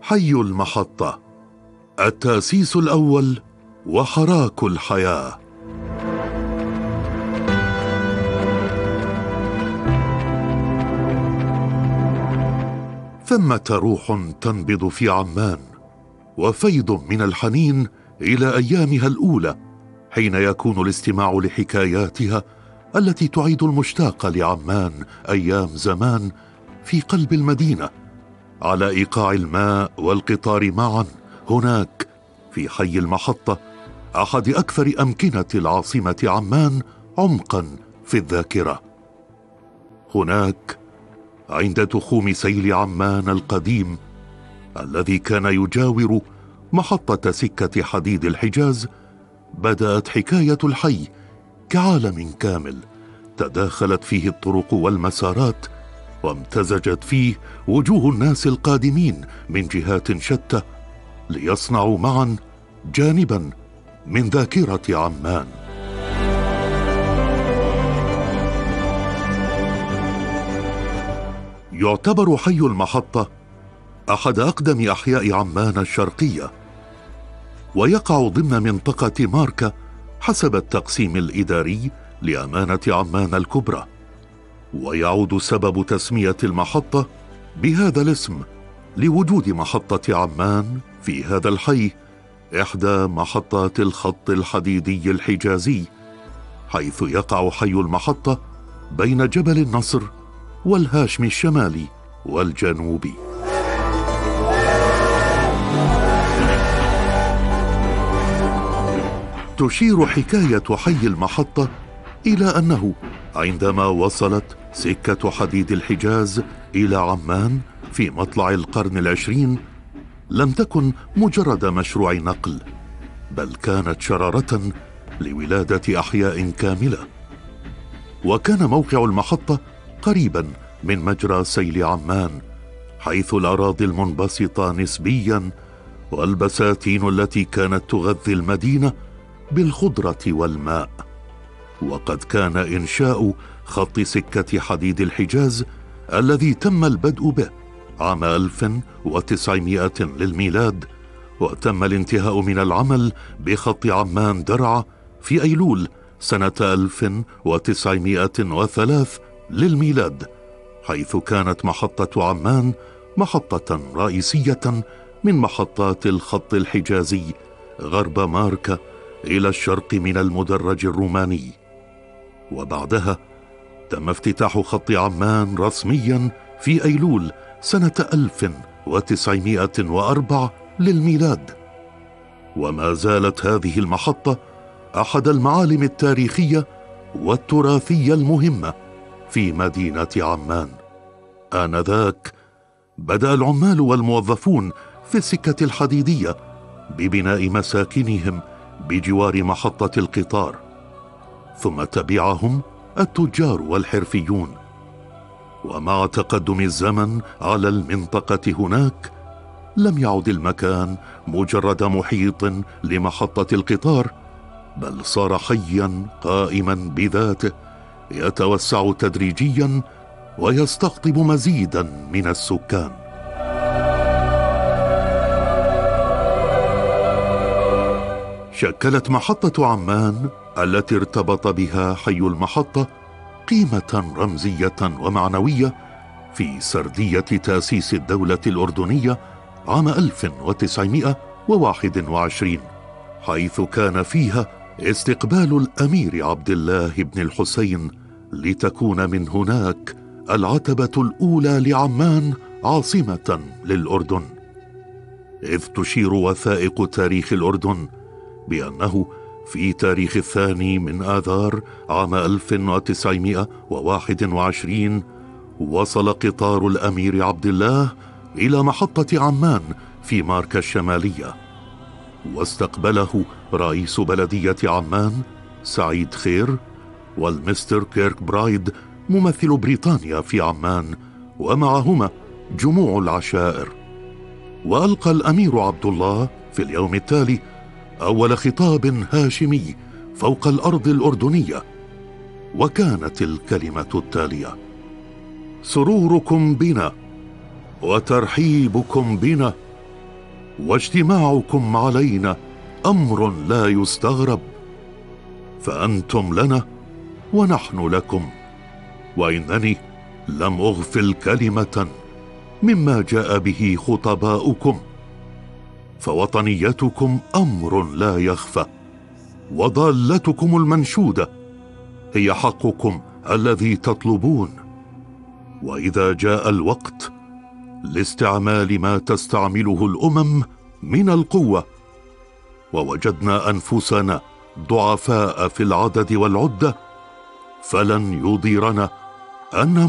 حي المحطة، التأسيس الأول وحراك الحياة. ثمة روح تنبض في عمان، وفيض من الحنين إلى أيامها الأولى، حين يكون الاستماع لحكاياتها التي تعيد المشتاق لعمان أيام زمان في قلب المدينة، على إيقاع الماء والقطار معا هناك في حي المحطة، أحد أكثر أمكنة العاصمة عمان عمقا في الذاكرة. هناك عند تخوم سيل عمان القديم الذي كان يجاور محطة سكة حديد الحجاز، بدأت حكاية الحي كعالم كامل تداخلت فيه الطرق والمسارات، وامتزجت فيه وجوه الناس القادمين من جهات شتى ليصنعوا معا جانبا من ذاكرة عمان. يعتبر حي المحطة أحد أقدم أحياء عمان الشرقية، ويقع ضمن منطقة ماركا حسب التقسيم الإداري لأمانة عمان الكبرى. ويعود سبب تسمية المحطة بهذا الاسم لوجود محطة عمان في هذا الحي، إحدى محطات الخط الحديدي الحجازي، حيث يقع حي المحطة بين جبل النصر والهاشمي الشمالي والجنوبي. تشير حكاية حي المحطة إلى أنه عندما وصلت سكة حديد الحجاز إلى عمان في مطلع القرن العشرين، لم تكن مجرد مشروع نقل، بل كانت شرارة لولادة أحياء كاملة. وكان موقع المحطة قريبا من مجرى سيل عمان، حيث الأراضي المنبسطة نسبيا والبساتين التي كانت تغذي المدينة بالخضرة والماء. وقد كان إنشاء خط سكة حديد الحجاز الذي تم البدء به عام 1900 للميلاد، وتم الانتهاء من العمل بخط عمان درعا في أيلول سنة 1903 للميلاد، حيث كانت محطة عمان محطة رئيسية من محطات الخط الحجازي غرب ماركا إلى الشرق من المدرج الروماني. وبعدها تم افتتاح خط عمان رسميا في أيلول سنة 1904 للميلاد. وما زالت هذه المحطة أحد المعالم التاريخية والتراثية المهمة في مدينة عمان. آنذاك بدأ العمال والموظفون في السكة الحديدية ببناء مساكنهم بجوار محطة القطار، ثم تبعهم التجار والحرفيون. ومع تقدم الزمن على المنطقة هناك، لم يعد المكان مجرد محيط لمحطة القطار، بل صار حيا قائما بذاته يتوسع تدريجيا ويستقطب مزيدا من السكان. شكلت محطة عمان التي ارتبط بها حي المحطة قيمة رمزية ومعنوية في سردية تأسيس الدولة الأردنية عام 1921، حيث كان فيها استقبال الأمير عبد الله بن الحسين لتكون من هناك العتبة الأولى لعمان عاصمة للأردن. إذ تشير وثائق تاريخ الأردن بأنه في تاريخ 2 من آذار عام 1921 وصل قطار الأمير عبد الله إلى محطة عمان في ماركا الشمالية، واستقبله رئيس بلدية عمان سعيد خير والمستر كيرك برايد ممثل بريطانيا في عمان، ومعهما جموع العشائر. وألقى الأمير عبد الله في اليوم التالي أول خطاب هاشمي فوق الأرض الأردنية، وكانت الكلمة التالية: سروركم بنا وترحيبكم بنا واجتماعكم علينا امر لا يستغرب، فانتم لنا ونحن لكم، وانني لم اغفل كلمه مما جاء به خطباؤكم، فوطنيتكم امر لا يخفى، وضالتكم المنشوده هي حقكم الذي تطلبون. واذا جاء الوقت لاستعمال ما تستعمله الامم من القوه، ووجدنا انفسنا ضعفاء في العدد والعده، فلن يضيرنا ان